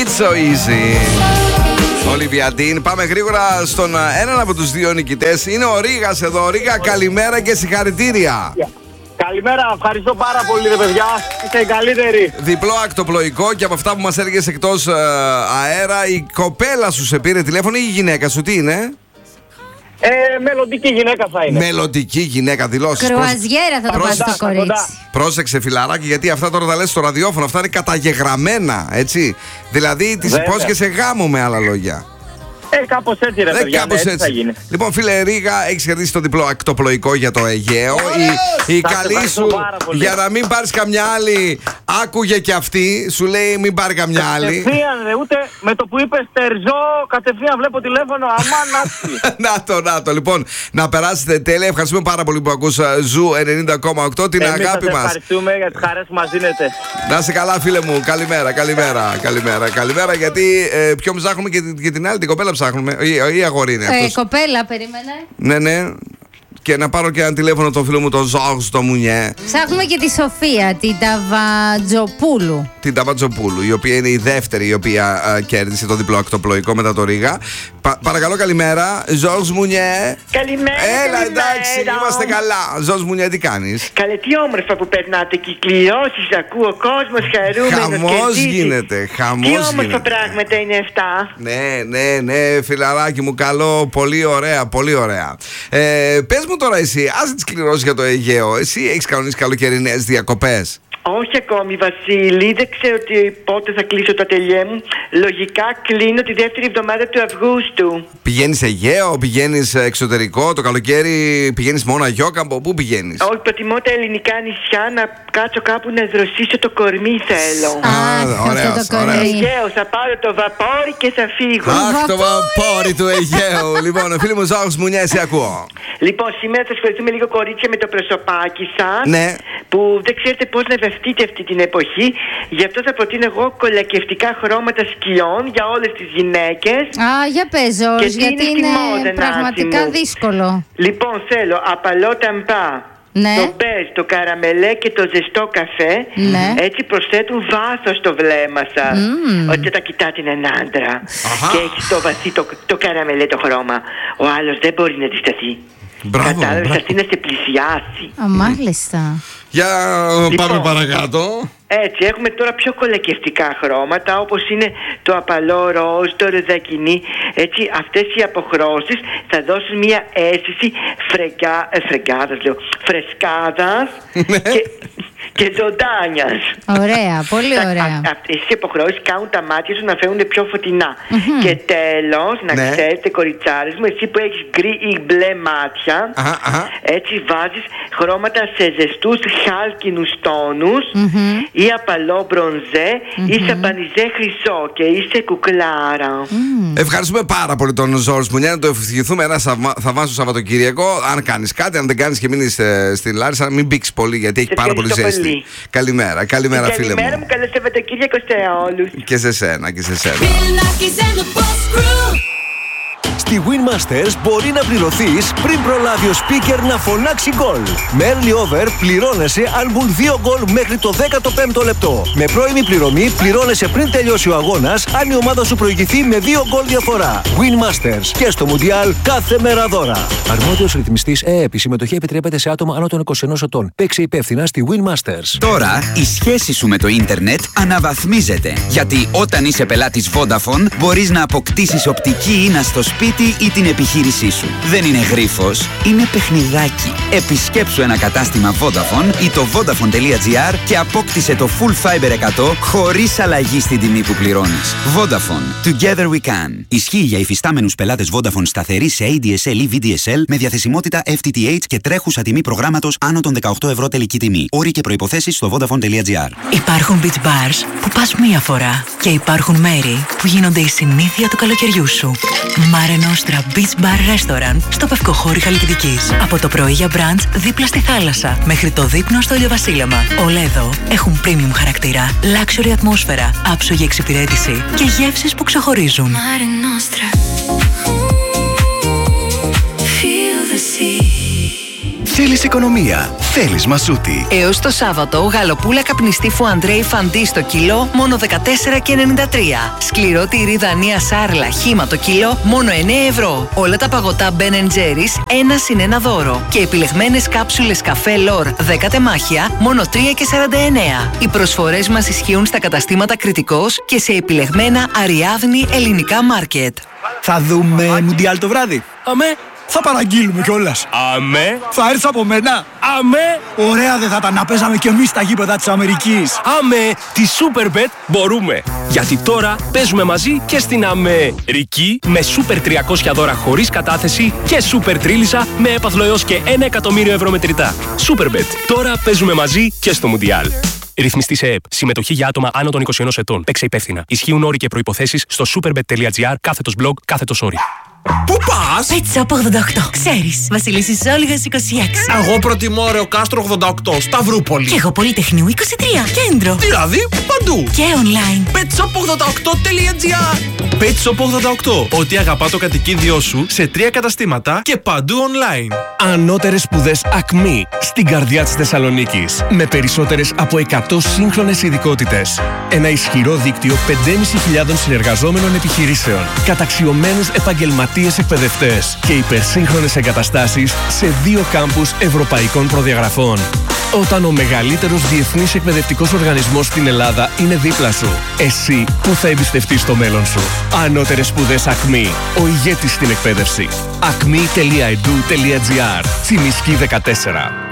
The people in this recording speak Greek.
It's so easy. Olivia Dean. Πάμε γρήγορα στον έναν από τους δύο νικητές. Είναι ο Ρίγας εδώ. Ρίγα, καλημέρα και συγχαρητήρια. Καλημέρα, ευχαριστώ πάρα πολύ ρε παιδιά. Είστε οι καλύτεροι. Διπλό ακτοπλοϊκό και από αυτά που μας έλεγες εκτός αέρα, η κοπέλα σου σε πήρε τηλέφωνο ή η γυναίκα σου, τι είναι? Μελλοντική γυναίκα θα είναι. Μελλοντική γυναίκα, δηλώσεις. Κρουαζιέρα θα το πας στο κορίτσι. Πρόσεξε φιλαράκι, γιατί αυτά τώρα τα λες στο ραδιόφωνο, αυτά είναι καταγεγραμμένα, έτσι. Δηλαδή τις υπόσχεσαι γάμο, με άλλα λόγια. Κάπως έτσι ρε παιδιά, κάπως έτσι θα γίνει. Λοιπόν φίλε Ρίγα, έχεις κερδίσει το διπλό ακτοπλοϊκό για το Αιγαίο. Η καλή σου, για να μην πάρεις καμιά άλλη, άκουγε και αυτή, σου λέει μην πάρει καμιά άλλη. Κατευθείαν ούτε με το που είπες Τερζό, κατευθείαν βλέπω τηλέφωνο, αμάν. Να το, λοιπόν, να περάσετε τέλεια. Ευχαριστούμε πάρα πολύ που ακούς Ζου 90,8, την αγάπη μας. Ευχαριστούμε για τις χαρές που μας δίνετε. Να είσαι καλά φίλε μου, καλημέρα, γιατί ποιον ψάχνουμε και την άλλη, την κοπέλα ψάχνουμε, ή αγόρι είναι αυτός? Κοπέλα, περίμενε. Ναι. Και να πάρω και ένα τηλέφωνο τον φίλο μου τον Ζόρζ το Μουνιέ. Ψάχνουμε και τη Σοφία, την Ταβατζοπούλου. Την Ταβατζοπούλου, η οποία είναι η δεύτερη η οποία κέρδισε το διπλό ακτοπλοϊκό μετά το Ρίγα. Παρακαλώ, καλημέρα. Ζόρζ Μουνιέ. Καλημέρα. Έλα, εντάξει, είμαστε καλά. Ζόρζ Μουνιέ, τι κάνεις? Καλέ, τι όμορφα που περνάτε. Κυκλιώσεις, ακούω, ο κόσμος χαρούμενος. Χαμός γίνεται. Τι όμορφα πράγματα είναι αυτά. Ναι, φιλαράκι μου, καλό, πολύ ωραία. Πες μου τώρα εσύ, άσε τις κληρώσεις για το Αιγαίο. Εσύ έχεις κανονίσει καλοκαιρινές διακοπές? Όχι ακόμη, Βασίλη. Δεν ξέρω πότε θα κλείσω το ατελιέ μου. Λογικά κλείνω τη δεύτερη εβδομάδα του Αυγούστου. Πηγαίνεις Αιγαίο, πηγαίνεις εξωτερικό, το καλοκαίρι πηγαίνεις μόνο Αγιόκαμπο, πού πηγαίνεις? Όχι, προτιμώ τα ελληνικά νησιά, να κάτσω κάπου να δροσίσω το κορμί θέλω. Ωραίος. Αιγαίο, θα πάρω το βαπόρι και θα φύγω. Αχ, το βαπόρι του Αιγαίου. Λοιπόν, φίλοι μου Ζόρζ Μουνιέ, σε ακούω. Λοιπόν, σήμερα θα ασχοληθούμε λίγο κορίτσια με το προσωπάκι σας. Ναι. Που δεν ξέρετε πώς να βευτείτε αυτή την εποχή. Γι' αυτό θα προτείνω εγώ κολακευτικά χρώματα σκιών για όλες τις γυναίκες. Για πες Ζόρζ, γιατί είναι πραγματικά δύσκολο. Λοιπόν, θέλω απαλό ταμπά. Ναι. Το μπέζ, το καραμελέ και το ζεστό καφέ. Ναι. Έτσι προσθέτουν βάθος στο βλέμμα σας. Ότι τα κοιτάτε έναν άντρα. Και έχει το βαθύ το καραμελέ το χρώμα. Ο άλλος δεν μπορεί να αντισταθεί. Κατάλαβες, αυτή να σε πλησιάσει. Μάλιστα. Για πάμε παρακάτω. Έτσι, έχουμε τώρα πιο κολακευτικά χρώματα, όπως είναι το απαλό ροζ, το ρεδακινί. Έτσι, αυτές οι αποχρώσεις θα δώσουν μια αίσθηση φρεσκάδας και ζωντάνιας. Ωραία, πολύ ωραία. Αυτές οι αποχρώσεις κάνουν τα μάτια σου να φαίνονται πιο φωτεινά. Και τέλος, να ξέρετε, κοριτσάρες μου, εσύ που έχεις γκρι ή μπλε μάτια, έτσι βάζεις χρώματα σε ζεστούς χάλκινους τόνους, ή απαλό μπρονζέ ή σαμπανιζέ χρυσό, και είσαι κουκλάρα. Ευχαριστούμε πάρα πολύ τον Ζόρζ Μουνιέ. Να το ευχηθούμε ένα θαυμάσιο Σαββατοκύριακο. Αν κάνεις κάτι, αν δεν κάνεις και μείνεις στην Λάρισα, μην πήξεις πολύ γιατί έχει πάρα πολύ ζέστη. Καλημέρα φίλε μου. Καλημέρα μου, καλό Σαββατοκύριακο σε όλους. Και σε σένα. Στη Winmasters μπορεί να πληρωθείς πριν προλάβει ο speaker να φωνάξει γκολ. Με early over πληρώνεσαι αν μπουν 2 γκολ μέχρι το 15ο λεπτό. Με πρώιμη πληρωμή πληρώνεσαι πριν τελειώσει ο αγώνας αν η ομάδα σου προηγηθεί με 2 γκολ διαφορά. Winmasters και στο Μουντιάλ κάθε μέρα δώρα. Αρμόδιος ρυθμιστής ΕΕΠ. Η συμμετοχή επιτρέπεται σε άτομα άνω των 21 ετών. Παίξε υπεύθυνα στη Winmasters. Τώρα η σχέση σου με το ίντερνετ αναβαθμίζεται. Γιατί όταν είσαι πελάτης Vodafone μπορείς να αποκτήσεις οπτική ίνα στο σπίτι ή την επιχείρησή σου. Δεν είναι γρίφος, είναι παιχνιδάκι. Επισκέψου ένα κατάστημα Vodafone ή το Vodafone.gr και απόκτησε το Full Fiber 100 χωρίς αλλαγή στην τιμή που πληρώνεις. Vodafone. Together we can. Ισχύει για υφιστάμενους πελάτες Vodafone σταθερή σε ADSL ή VDSL με διαθεσιμότητα FTTH και τρέχουσα τιμή προγράμματος άνω των 18 ευρώ τελική τιμή. Όροι και προϋποθέσεις στο Vodafone.gr. Υπάρχουν beach bars που πας μία φορά και υπάρχουν μέρη που γίνονται η συνήθεια του καλοκαιριού σου. Mare Nostra Beach Bar Restaurant στο Πευκοχώρι Χαλκιδικής. Από το πρωί για μπραντς δίπλα στη θάλασσα μέχρι το δείπνο στο ηλιοβασίλεμα. Όλα εδώ έχουν premium χαρακτήρα, luxury ατμόσφαιρα, άψογη εξυπηρέτηση και γεύσεις που ξεχωρίζουν. Mare Nostra. Feel the sea. Θέλεις οικονομία, θέλεις Μασούτη. Έως το Σάββατο, γαλοπούλα καπνιστή Φουαντρέι Φαντί στο κιλό, μόνο 14,93. Σκληρό τυρί Δανία Σάρλα χύμα το κιλό, μόνο 9 ευρώ. Όλα τα παγωτά Ben Jerry's, 1 συν 1 δώρο. Και επιλεγμένες κάψουλες καφέ Λορ 10 τεμάχια, μόνο 3,49. Οι προσφορές μας ισχύουν στα καταστήματα Κριτικός και σε επιλεγμένα Αριάδνη ελληνικά μάρκετ. Θα δούμε Μουντιάλ το βράδυ. Αμέ. Θα παραγγείλουμε κιόλας. Αμέ. Θα έρθεις από μένα. Αμέ. Ωραία δεν θα ήταν να παίζαμε κι εμείς στα γήπεδα της Αμερικής. Αμέ. Τη Superbet μπορούμε. Γιατί τώρα παίζουμε μαζί και στην Αμερική με Super 300 δώρα χωρίς κατάθεση και Super Τρίλισσα με έπαθλο έως και 1 εκατομμύριο ευρώ μετρητά. Superbet. Τώρα παίζουμε μαζί και στο Μουντιάλ. Ρυθμιστή σε ΕΕΠ. Συμμετοχή για άτομα άνω των 21 ετών. Παίξε υπεύθυνα. Ισχύουν όροι και προϋποθέσεις στο superbet.gr/blog/όροι. Πού πας? Pet Shop 88. Ξέρεις, Βασιλίσσης Όλγας 26. Εγώ προτιμώ Ρεο Κάστρο 88, Σταυρούπολη. Και εγώ Πολυτεχνείου 23, κέντρο. Δηλαδή, παντού. Και online. petshop88.gr. Pet Shop 88. Ό,τι αγαπά το κατοικίδιό σου σε 3 καταστήματα και παντού online. Ανώτερες σπουδές Ακμή στην καρδιά της Θεσσαλονίκης. Με περισσότερες από 100 σύγχρονες ειδικότητες. Ένα ισχυρό δίκτυο 5.500 συνεργαζόμενων επιχειρήσεων. Καταξιωμένους επαγγελματίες εκπαιδευτές και υπερσύγχρονες εγκαταστάσεις σε 2 κάμπους ευρωπαϊκών προδιαγραφών. Όταν ο μεγαλύτερος διεθνής εκπαιδευτικός οργανισμός στην Ελλάδα είναι δίπλα σου, εσύ που θα εμπιστευτείς το μέλλον σου. Ανώτερες σπουδές Ακμή. Ο ηγέτης στην εκπαίδευση. acme.edu.gr. Τσιμισκή 14.